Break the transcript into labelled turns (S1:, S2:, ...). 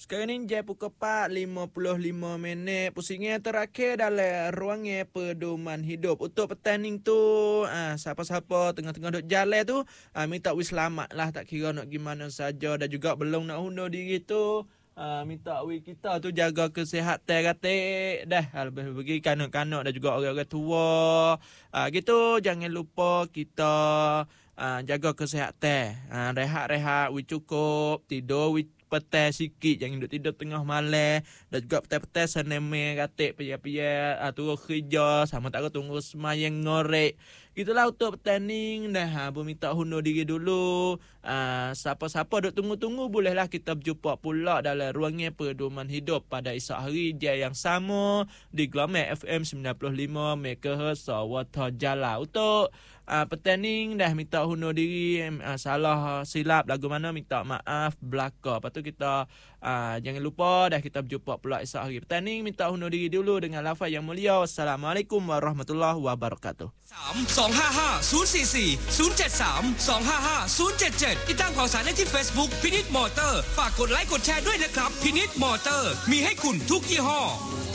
S1: Sekarang ni jam pukul 4.55. Pusingnya terakhir dalam ruangnya pedoman hidup. Untuk pertanding tu, siapa-siapa tengah-tengah duk jalan tu, minta wis selamat lah, tak kira nak gimana saja. Dan juga belum nak undur diri tu, minta kita tu jaga kesihatan katik dah. Lebih bagi kanak-kanak dan juga orang-orang tua. Gitu, jangan lupa kita jaga kesihatan. Rehat-rehat, cukup, tidur, petang sikit, jangan duduk tidur tengah malam. Dan juga petang-petang seneme katik payah-payah turun kerja sama tak tunggu semayang ngorek. Gitulah untuk pertanding dah. Minta hundur diri dulu. Siapa-siapa duk tunggu-tunggu, bolehlah kita berjumpa pula dalam ruangnya pedoman hidup pada esok hari dia yang sama di Glamour FM 95 MHz Sawata Jala. Untuk pertanding dah minta hundur diri, salah silap lagu mana minta maaf belaka. Lepas tu kita jangan lupa dah kita berjumpa pula esok hari pertanding. Minta hundur diri dulu dengan lafaz yang mulia. Wassalamualaikum warahmatullahi wabarakatuh.
S2: 255 044 073 255 077 ติดตามข่าวสารได้ที่ Facebook พินิจมอเตอร์ฝากกดไลค์กดแชร์ด้วยนะครับพินิจมอเตอร์มีให้คุณทุกยี่ห้อ